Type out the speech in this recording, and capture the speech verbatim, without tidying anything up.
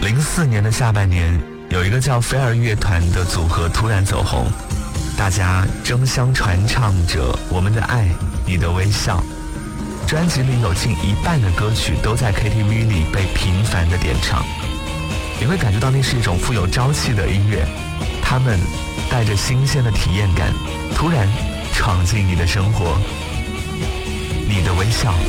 零四年的下半年，有一个叫飞儿乐团的组合突然走红，大家争相传唱着《我们的爱你的微笑》，专辑里有近一半的歌曲都在 K T V 里被频繁的点唱。你会感觉到那是一种富有朝气的音乐，他们带着新鲜的体验感，突然闯进你的生活。你的微笑。